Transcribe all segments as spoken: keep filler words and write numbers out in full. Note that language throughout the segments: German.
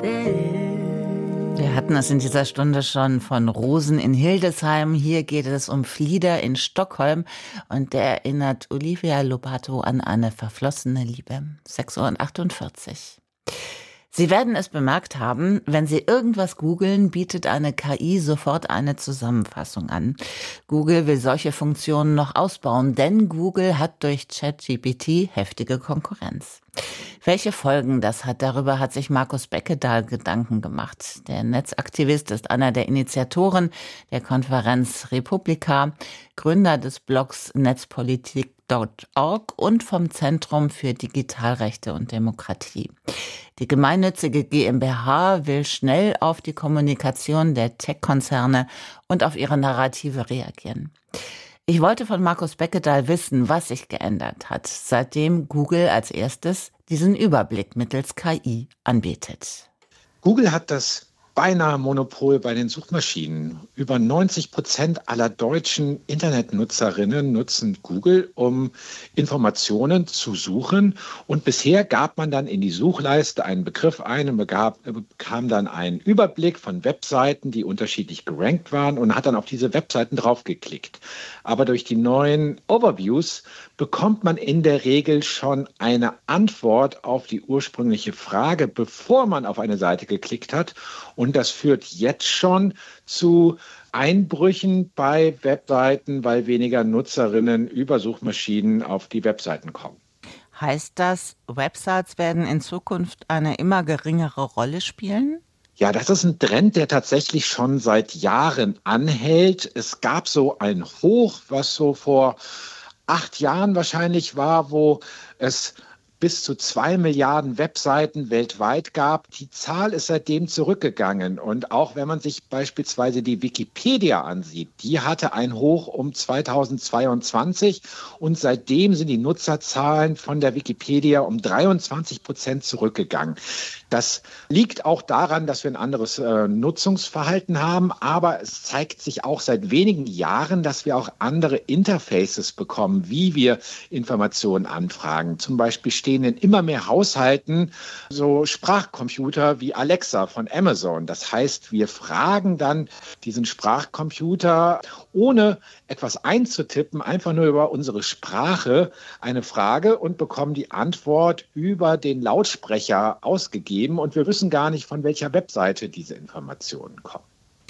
Wir hatten es in dieser Stunde schon von Rosen in Hildesheim. Hier geht es um Flieder in Stockholm. Und der erinnert Olivia Lobato an eine verflossene Liebe. sechs Uhr achtundvierzig. Sie werden es bemerkt haben, wenn Sie irgendwas googeln, bietet eine K I sofort eine Zusammenfassung an. Google will solche Funktionen noch ausbauen, denn Google hat durch ChatGPT heftige Konkurrenz. Welche Folgen das hat, darüber hat sich Markus Beckedahl Gedanken gemacht. Der Netzaktivist ist einer der Initiatoren der Konferenz Republika, Gründer des Blogs netzpolitik punkt org und vom Zentrum für Digitalrechte und Demokratie. Die gemeinnützige GmbH will schnell auf die Kommunikation der Tech-Konzerne und auf ihre Narrative reagieren. Ich wollte von Markus Beckedahl wissen, was sich geändert hat, seitdem Google als erstes diesen Überblick mittels K I anbietet. Google hat das beinahe Monopol bei den Suchmaschinen. Über neunzig Prozent aller deutschen Internetnutzerinnen nutzen Google, um Informationen zu suchen. Und bisher gab man dann in die Suchleiste einen Begriff ein und begab, bekam dann einen Überblick von Webseiten, die unterschiedlich gerankt waren und hat dann auf diese Webseiten draufgeklickt. Aber durch die neuen Overviews bekommt man in der Regel schon eine Antwort auf die ursprüngliche Frage, bevor man auf eine Seite geklickt hat. Und das führt jetzt schon zu Einbrüchen bei Webseiten, weil weniger Nutzerinnen über Suchmaschinen auf die Webseiten kommen. Heißt das, Websites werden in Zukunft eine immer geringere Rolle spielen? Ja, das ist ein Trend, der tatsächlich schon seit Jahren anhält. Es gab so ein Hoch, was so vor acht Jahren wahrscheinlich war, wo es bis zu zwei Milliarden Webseiten weltweit gab. Die Zahl ist seitdem zurückgegangen. Und auch wenn man sich beispielsweise die Wikipedia ansieht, die hatte ein Hoch um zweitausendzweiundzwanzig und seitdem sind die Nutzerzahlen von der Wikipedia um dreiundzwanzig Prozent zurückgegangen. Das liegt auch daran, dass wir ein anderes äh, Nutzungsverhalten haben, aber es zeigt sich auch seit wenigen Jahren, dass wir auch andere Interfaces bekommen, wie wir Informationen anfragen. Zum Beispiel stehen in immer mehr Haushalten so Sprachcomputer wie Alexa von Amazon. Das heißt, wir fragen dann diesen Sprachcomputer, ohne etwas einzutippen, einfach nur über unsere Sprache eine Frage und bekommen die Antwort über den Lautsprecher ausgegeben. Und wir wissen gar nicht, von welcher Webseite diese Informationen kommen.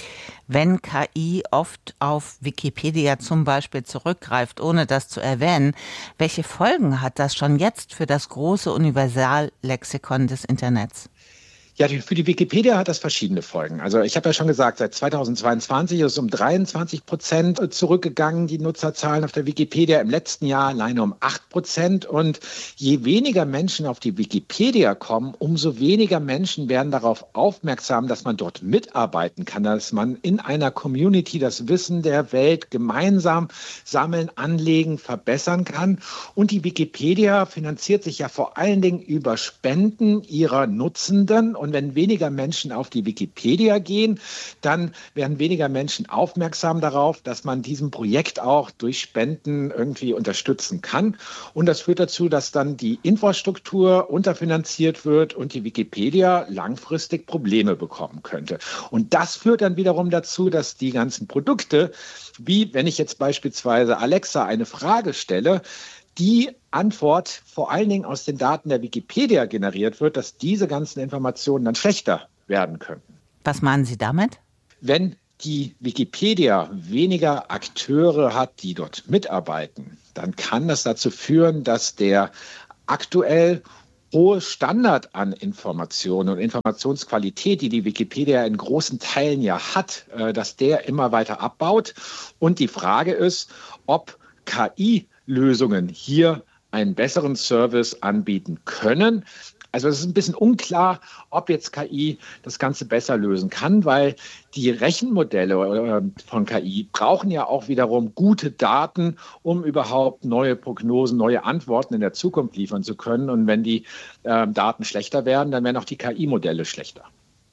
Wenn K I oft auf Wikipedia zum Beispiel zurückgreift, ohne das zu erwähnen, welche Folgen hat das schon jetzt für das große Universallexikon des Internets? Ja, für die Wikipedia hat das verschiedene Folgen. Also ich habe ja schon gesagt, seit zweitausendzweiundzwanzig ist es um dreiundzwanzig Prozent zurückgegangen, die Nutzerzahlen auf der Wikipedia. Im letzten Jahr alleine um acht Prozent. Und je weniger Menschen auf die Wikipedia kommen, umso weniger Menschen werden darauf aufmerksam, dass man dort mitarbeiten kann, dass man in einer Community das Wissen der Welt gemeinsam sammeln, anlegen, verbessern kann. Und die Wikipedia finanziert sich ja vor allen Dingen über Spenden ihrer Nutzenden. Und wenn weniger Menschen auf die Wikipedia gehen, dann werden weniger Menschen aufmerksam darauf, dass man diesem Projekt auch durch Spenden irgendwie unterstützen kann. Und das führt dazu, dass dann die Infrastruktur unterfinanziert wird und die Wikipedia langfristig Probleme bekommen könnte. Und das führt dann wiederum dazu, dass die ganzen Produkte, wie wenn ich jetzt beispielsweise Alexa eine Frage stelle, die Antwort vor allen Dingen aus den Daten der Wikipedia generiert wird, dass diese ganzen Informationen dann schlechter werden könnten. Was meinen Sie damit? Wenn die Wikipedia weniger Akteure hat, die dort mitarbeiten, dann kann das dazu führen, dass der aktuell hohe Standard an Informationen und Informationsqualität, die die Wikipedia in großen Teilen ja hat, dass der immer weiter abbaut. Und die Frage ist, ob K I-Lösungen hier einen besseren Service anbieten können. Also es ist ein bisschen unklar, ob jetzt K I das Ganze besser lösen kann, weil die Rechenmodelle von K I brauchen ja auch wiederum gute Daten, um überhaupt neue Prognosen, neue Antworten in der Zukunft liefern zu können. Und wenn die äh, Daten schlechter werden, dann werden auch die K I-Modelle schlechter.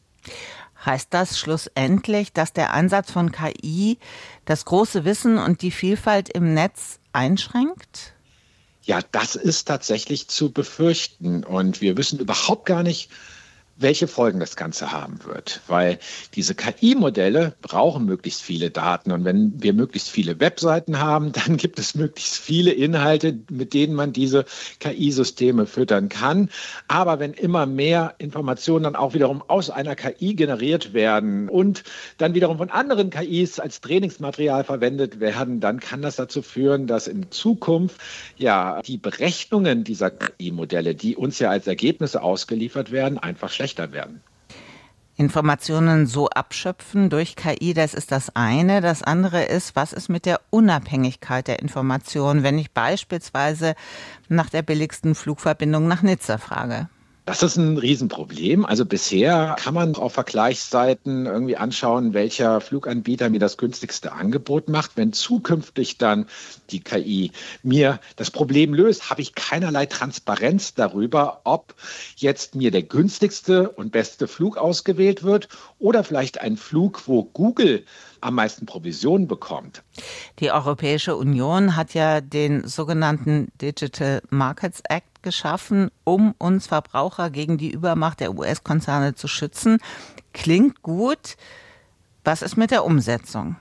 Heißt das schlussendlich, dass der Einsatz von K I das große Wissen und die Vielfalt im Netz einschränkt? Ja, das ist tatsächlich zu befürchten. Und wir wissen überhaupt gar nicht, welche Folgen das Ganze haben wird. Weil diese K I-Modelle brauchen möglichst viele Daten. Und wenn wir möglichst viele Webseiten haben, dann gibt es möglichst viele Inhalte, mit denen man diese K I-Systeme füttern kann. Aber wenn immer mehr Informationen dann auch wiederum aus einer K I generiert werden und dann wiederum von anderen K Is als Trainingsmaterial verwendet werden, dann kann das dazu führen, dass in Zukunft ja die Berechnungen dieser K I-Modelle, die uns ja als Ergebnisse ausgeliefert werden, einfach schlechter werden. Informationen so abschöpfen durch K I, das ist das eine. Das andere ist, was ist mit der Unabhängigkeit der Information, wenn ich beispielsweise nach der billigsten Flugverbindung nach Nizza frage? Das ist ein Riesenproblem. Also bisher kann man auf Vergleichsseiten irgendwie anschauen, welcher Fluganbieter mir das günstigste Angebot macht. Wenn zukünftig dann die K I mir das Problem löst, habe ich keinerlei Transparenz darüber, ob jetzt mir der günstigste und beste Flug ausgewählt wird oder vielleicht ein Flug, wo Google am meisten Provision bekommt. Die Europäische Union hat ja den sogenannten Digital Markets Act geschaffen, um uns Verbraucher gegen die Übermacht der U S-Konzerne zu schützen. Klingt gut. Was ist mit der Umsetzung?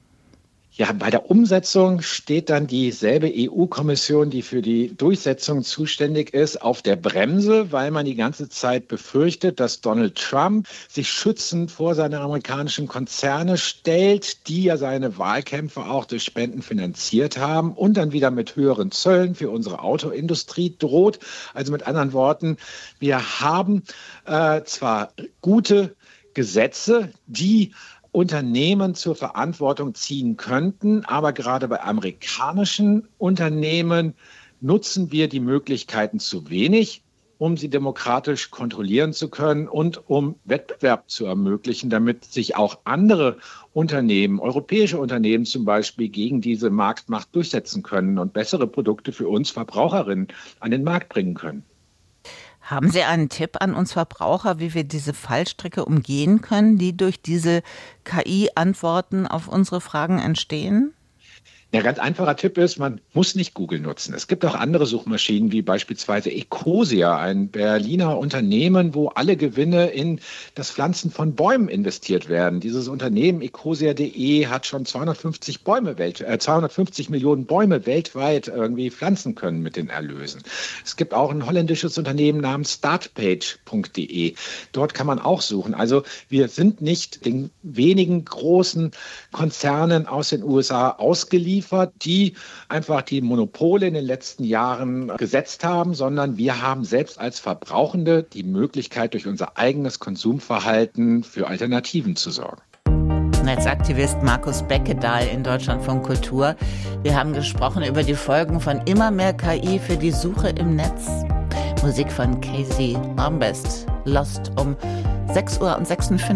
Ja, bei der Umsetzung steht dann dieselbe E U-Kommission, die für die Durchsetzung zuständig ist, auf der Bremse, weil man die ganze Zeit befürchtet, dass Donald Trump sich schützend vor seine amerikanischen Konzerne stellt, die ja seine Wahlkämpfe auch durch Spenden finanziert haben und dann wieder mit höheren Zöllen für unsere Autoindustrie droht. Also mit anderen Worten, wir haben äh, zwar gute Gesetze, die Unternehmen zur Verantwortung ziehen könnten. Aber gerade bei amerikanischen Unternehmen nutzen wir die Möglichkeiten zu wenig, um sie demokratisch kontrollieren zu können und um Wettbewerb zu ermöglichen, damit sich auch andere Unternehmen, europäische Unternehmen zum Beispiel, gegen diese Marktmacht durchsetzen können und bessere Produkte für uns Verbraucherinnen an den Markt bringen können. Haben Sie einen Tipp an uns Verbraucher, wie wir diese Fallstricke umgehen können, die durch diese K I-Antworten auf unsere Fragen entstehen? Ja, ganz einfacher Tipp ist, man muss nicht Google nutzen. Es gibt auch andere Suchmaschinen, wie beispielsweise Ecosia, ein Berliner Unternehmen, wo alle Gewinne in das Pflanzen von Bäumen investiert werden. Dieses Unternehmen ecosia punkt de hat schon zweihundertfünfzig Bäume welt, äh, zweihundertfünfzig Millionen Bäume weltweit irgendwie pflanzen können mit den Erlösen. Es gibt auch ein holländisches Unternehmen namens startpage punkt de. Dort kann man auch suchen. Also wir sind nicht den wenigen großen Konzernen aus den U S A ausgeliefert, die einfach die Monopole in den letzten Jahren gesetzt haben, sondern wir haben selbst als Verbrauchende die Möglichkeit, durch unser eigenes Konsumverhalten für Alternativen zu sorgen. Netzaktivist Markus Beckedahl in Deutschlandfunk Kultur. Wir haben gesprochen über die Folgen von immer mehr K I für die Suche im Netz. Musik von Casey Armbest, Lost um sechs Uhr und sechsundfünfzig.